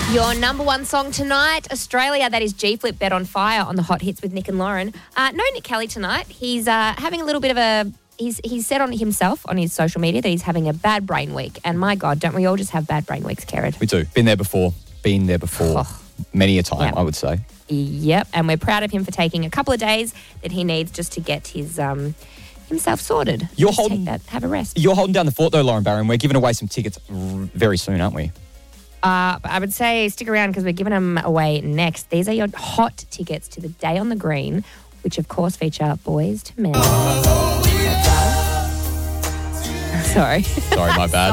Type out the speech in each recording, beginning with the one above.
Your number one song tonight, Australia, that is G-Flip, Bet on Fire on the Hot Hits with Nick and Lauren. No Nick Kelly tonight. He's having a little bit of a... He's said on himself, on his social media, that he's having a bad brain week. And my God, don't we all just have bad brain weeks, Karen? We do. Been there before. Many a time, yep. I would say. Yep, and we're proud of him for taking a couple of days that he needs just to get his himself sorted. Have a rest. You're holding down the fort though, Lauren Barron. We're giving away some tickets very soon, aren't we? I would say stick around because we're giving them away next. These are your hot tickets to the Day on the Green, which of course feature Boys to Men. Sorry. Sorry, my bad.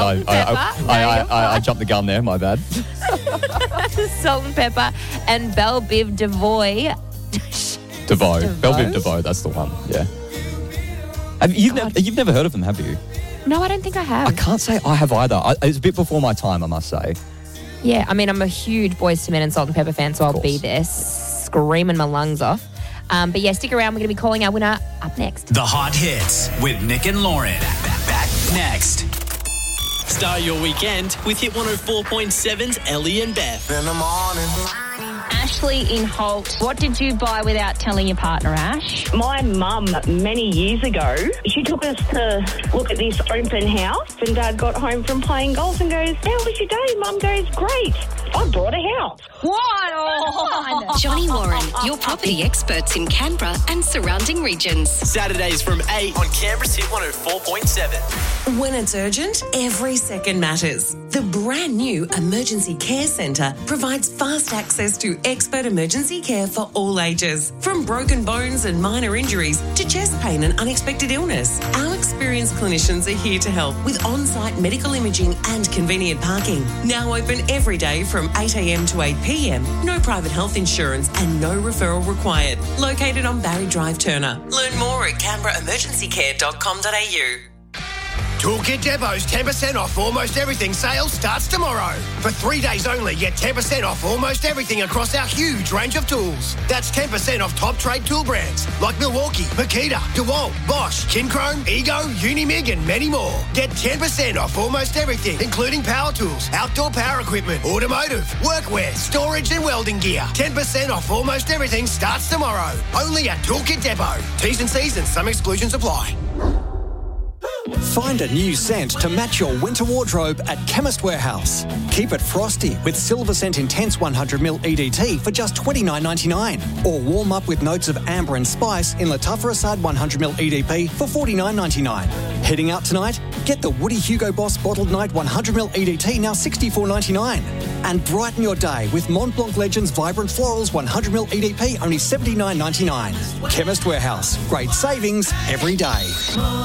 I jumped the gun there, my bad. Salt and Pepper and Belle Biv DeVoe. Belle Biv DeVoe, that's the one, yeah. You've never heard of them, have you? No, I don't think I have. I can't say I have either. It's a bit before my time, I must say. Yeah, I mean, I'm a huge Boys to Men and Salt and Pepper fan, so I'll be there screaming my lungs off. But yeah, stick around. We're going to be calling our winner up next. The Hot Hits with Nick and Lauren. Back next. Start your weekend with Hit 104.7's Ellie and Beth. In the morning. Ashley in Holt, what did you buy without telling your partner, Ash? My mum, many years ago, she took us to look at this open house and Dad got home from playing golf and goes, "How was your day?" Mum goes, "Great. I bought a house." What on? Johnny Warren, your property experts in Canberra and surrounding regions. Saturdays from 8 on Canberra's Hit 104.7. When it's urgent, every second matters. The brand new Emergency Care Centre provides fast access to expert emergency care for all ages. From broken bones and minor injuries to chest pain and unexpected illness, our experienced clinicians are here to help with on-site medical imaging and convenient parking. Now open every day from 8 a.m. to 8 p.m. No private health insurance and no referral required. Located on Barry Drive, Turner. Learn more at canberraemergencycare.com.au. Toolkit Depot's 10% off almost everything sale starts tomorrow. For 3 days only, get 10% off almost everything across our huge range of tools. That's 10% off top trade tool brands like Milwaukee, Makita, DeWalt, Bosch, Kinchrome, Ego, Unimig and many more. Get 10% off almost everything, including power tools, outdoor power equipment, automotive, workwear, storage and welding gear. 10% off almost everything starts tomorrow. Only at Toolkit Depot. T's and C's and some exclusions apply. Find a new scent to match your winter wardrobe at Chemist Warehouse. Keep it frosty with Silver Scent Intense 100ml EDT for just $29.99. Or warm up with notes of amber and spice in Latufra Assad 100ml EDP for $49.99. Heading out tonight? Get the Woody Hugo Boss Bottled Night 100ml EDT now $64.99. And brighten your day with Mont Blanc Legends Vibrant Florals 100ml EDP only $79.99. Chemist Warehouse. Great savings every day.